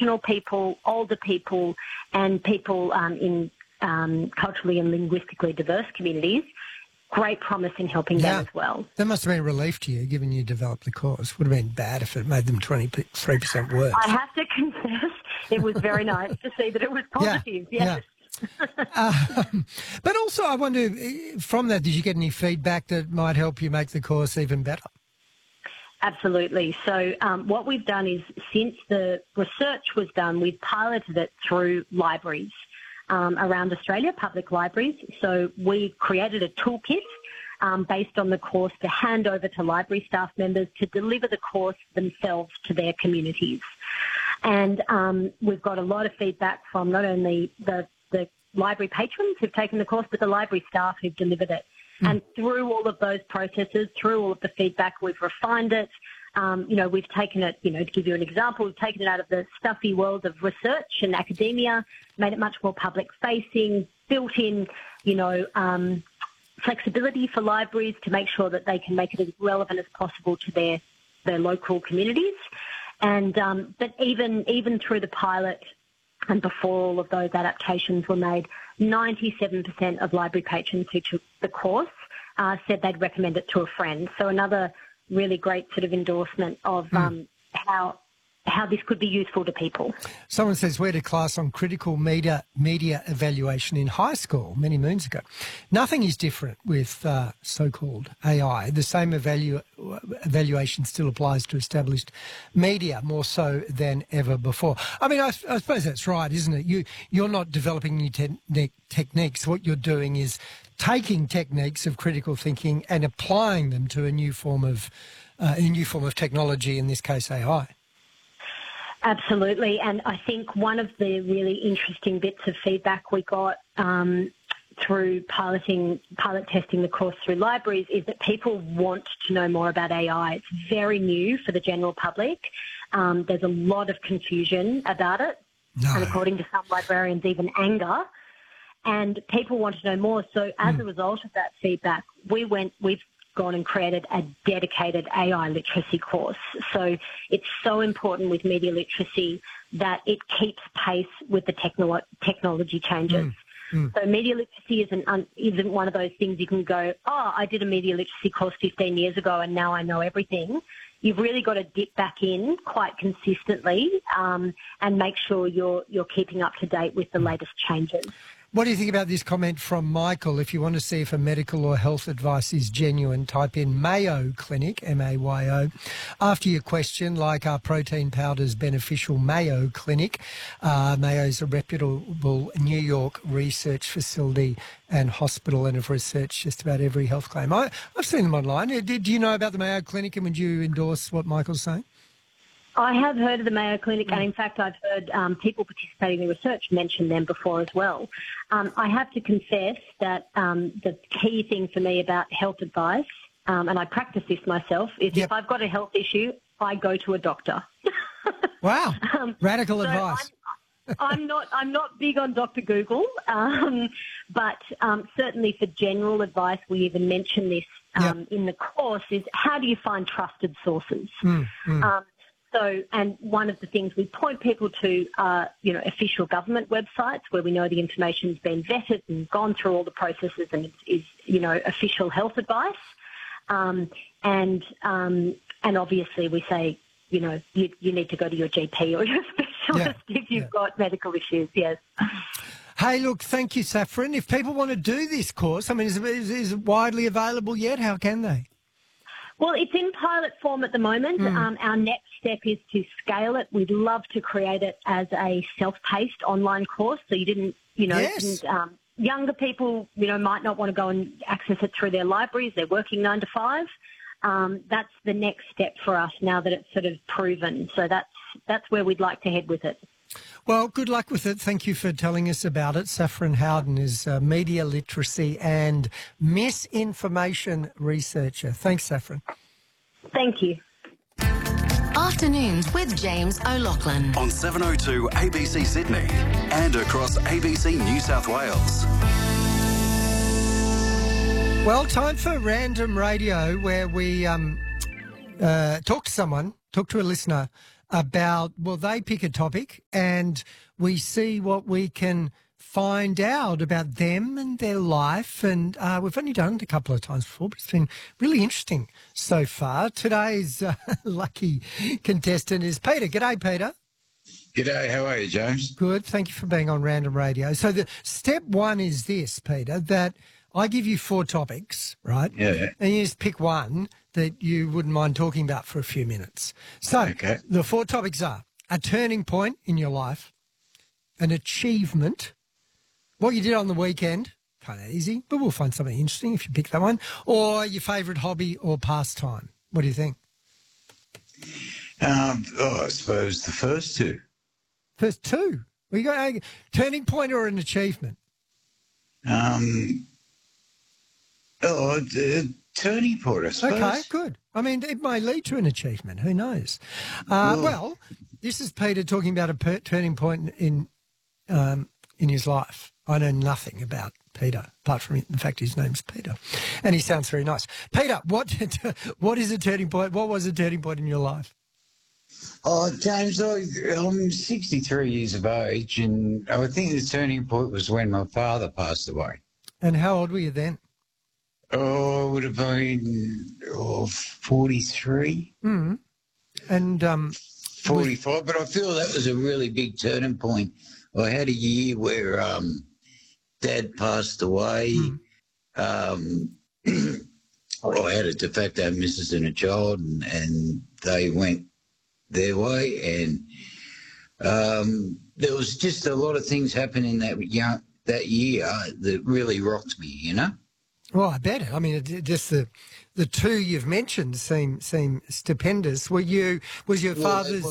Aboriginal people, older people, and people in culturally and linguistically diverse communities, great promise in helping them as well. That must have been a relief to you, given you developed the course. Would have been bad if it made them 23% worse. I have to confess, it was very nice to see that it was positive, yes. But also, I wonder, from that, did you get any feedback that might help you make the course even better? Absolutely. So what we've done is, since the research was done, we've piloted it through libraries around Australia, public libraries. So we created a toolkit based on the course to hand over to library staff members to deliver the course themselves to their communities. And we've got a lot of feedback from not only the library patrons who've taken the course, but the library staff who've delivered it. And through all of those processes, through all of the feedback, we've refined it. We've taken it, to give you an example, we've taken it out of the stuffy world of research and academia, made it much more public-facing, built in, flexibility for libraries to make sure that they can make it as relevant as possible to their local communities. And but even through the pilot and before all of those adaptations were made, 97% of library patrons who took the course said they'd recommend it to a friend. So another really great sort of endorsement of how this could be useful to people. Someone says we had a class on critical media evaluation in high school many moons ago. Nothing is different with so-called AI. The same evaluation still applies to established media, more so than ever before. I mean, I suppose that's right, isn't it? You're not developing new techniques. What you're doing is taking techniques of critical thinking and applying them to a new form of technology, in this case AI. Absolutely, and I think one of the really interesting bits of feedback we got through pilot testing the course through libraries is that people want to know more about AI. It's very new for the general public. There's a lot of confusion about it, and according to some librarians, even anger. And people want to know more. So as a result of that feedback, we've gone and created a dedicated AI literacy course. So it's so important with media literacy that it keeps pace with the technology changes. So media literacy isn't one of those things you can go, I did a media literacy course 15 years ago and now I know everything. You've really got to dip back in quite consistently and make sure you're keeping up to date with the latest changes. What do you think about this comment from Michael? If you want to see if a medical or health advice is genuine, type in Mayo Clinic, M-A-Y-O, after your question, like are protein powders beneficial? Mayo Clinic. Mayo is a reputable New York research facility and hospital and have researched just about every health claim. I've seen them online. Do you know about the Mayo Clinic, and would you endorse what Michael's saying? I have heard of the Mayo Clinic, and in fact I've heard people participating in research mention them before as well. I have to confess that the key thing for me about health advice, and I practice this myself, is if I've got a health issue, I go to a doctor. Wow, radical advice. I'm not big on Dr. Google, but certainly for general advice, we even mention this in the course, is how do you find trusted sources? So, and one of the things we point people to are, official government websites where we know the information's been vetted and gone through all the processes and is official health advice. And obviously we say, you need to go to your GP or your specialist if you've got medical issues, yes. Hey, look, thank you, Saffron. If people want to do this course, I mean, is it widely available yet? How can they? Well, it's in pilot form at the moment. Our next step is to scale it. We'd love to create it as a self-paced online course, so you didn't, younger people, might not want to go and access it through their libraries. They're working 9 to 5. That's the next step for us now that it's sort of proven. So that's where we'd like to head with it. Well, good luck with it. Thank you for telling us about it. Saffron Howden is a media literacy and misinformation researcher. Thanks, Saffron. Thank you. Afternoons with James O'Loughlin. On 702 ABC Sydney and across ABC New South Wales. Well, time for Random Radio, where we talk to a listener about, well, they pick a topic and we see what we can find out about them and their life. And we've only done it a couple of times before, but it's been really interesting so far. Today's lucky contestant is Peter. G'day, Peter. G'day, how are you, James? Good. Thank you for being on Random Radio. So the step one is this, Peter, that I give you 4 topics, right? Yeah. And you just pick one that you wouldn't mind talking about for a few minutes. So Okay. the 4 topics are a turning point in your life, an achievement, what you did on the weekend, kind of easy, but we'll find something interesting if you pick that one, or your favourite hobby or pastime. What do you think? I suppose the first 2. First 2. We got a turning point or an achievement? The turning point, I suppose. Okay, good. I mean, it may lead to an achievement. Who knows? Well, this is Peter talking about a turning point in his life. I know nothing about Peter, apart from the fact his name's Peter, and he sounds very nice. Peter, what is a turning point? What was a turning point in your life? Oh, James, I'm 63 years of age, and I think the turning point was when my father passed away. And how old were you then? Oh, it would have been 43. Mm. And 45, but I feel that was a really big turning point. I had a year where Dad passed away. I had a de facto missus and a child, and they went their way. And there was just a lot of things happening that year that really rocked me, you know? Well, I bet. I mean, just the 2 you've mentioned seem stupendous. Was your father's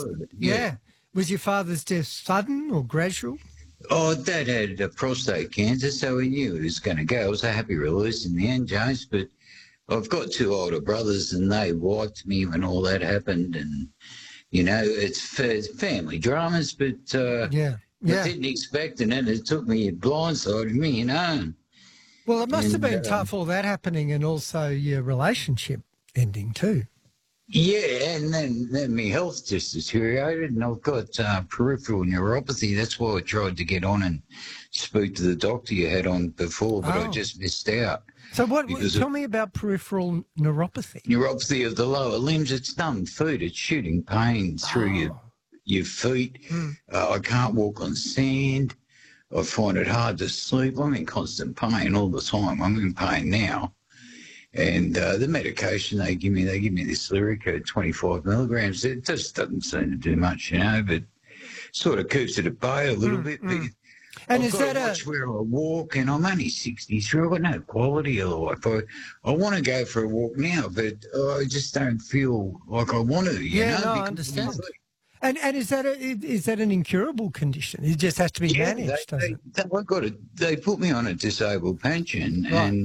Was your father's death sudden or gradual? Oh, Dad had prostate cancer, so he knew he was going to go. It was a happy release in the end, James, but I've got 2 older brothers and they wiped me when all that happened. And, you know, it's family dramas, but I didn't expect it, and it took me, it blindsided me, you know. Well, it must have been tough, all that happening, and also your relationship ending too. Yeah, and then my health just deteriorated, and I've got peripheral neuropathy. That's why I tried to get on and speak to the doctor you had on before, but I just missed out. So tell me about peripheral neuropathy. Neuropathy of the lower limbs. It's numbed feet. It's shooting pain through your feet. I can't walk on sand. I find it hard to sleep. I'm in constant pain all the time. I'm in pain now. And the medication they give me this Lyrica 25 milligrams. It just doesn't seem to do much, you know, but sort of keeps it at bay a little bit. But and I've got to watch where I walk, and I'm only 63. I've got no quality of life. I want to go for a walk now, but I just don't feel like I want to, you know? I understand. And is that an incurable condition? It just has to be managed, doesn't it? They put me on a disabled pension,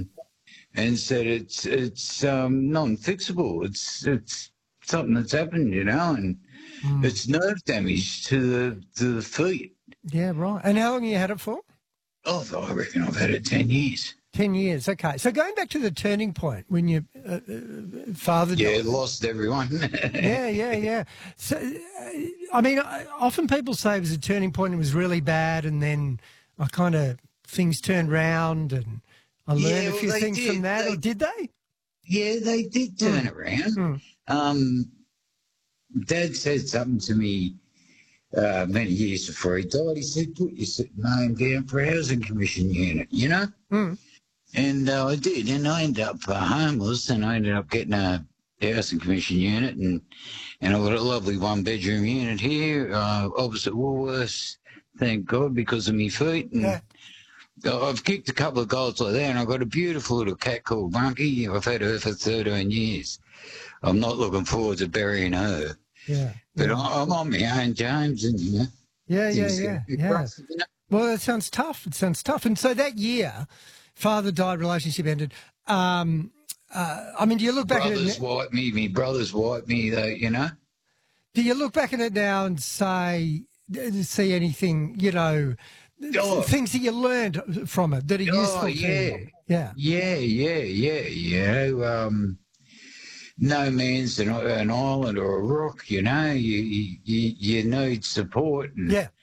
and said it's non-fixable. It's something that's happened, you know, and it's nerve damage to the feet. Yeah, right. And how long have you had it for? Oh, I reckon I've had it 10 years. 10 years, okay. So going back to the turning point when your father died. Yeah, lost everyone. Yeah. So, I mean, often people say it was a turning point, it was really bad, and then things turned round and I learned a few things from that. Or did they? Yeah, they did turn around. Dad said something to me many years before he died. He said, put your name down for a housing commission unit, you know? And I did, and I ended up homeless, and I ended up getting a housing commission unit, and I've got a lovely 1-bedroom unit here opposite Woolworths, thank God, because of me feet. And I've kicked a couple of goals like that, and I've got a beautiful little cat called Bunky. I've had her for 13 years. I'm not looking forward to burying her. Yeah. But I'm on my own, James, and, you know. Yeah. Well, it sounds tough. And so that year, father died, relationship ended. I mean, do you look back at it? My brothers wiped me, though, you know. Do you look back at it now and see anything, you know, things that you learned from it that are useful to you? Yeah. You know, no man's an island or a rock, you know. You need support. And Yeah.